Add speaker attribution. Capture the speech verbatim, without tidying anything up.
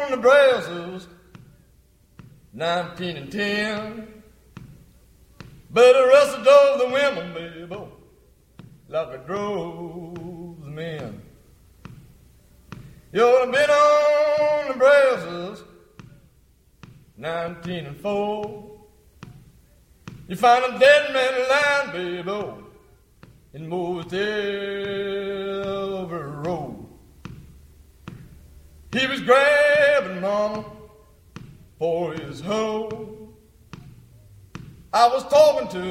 Speaker 1: on the brasses, nineteen and ten. But the rest of drove the women, baby, oh, like it drove the men. You've been on the brasses, nineteen and four. You find a dead man lying, baby, oh, in Motel Road. He was grabbing mama for his hoe. I was talking to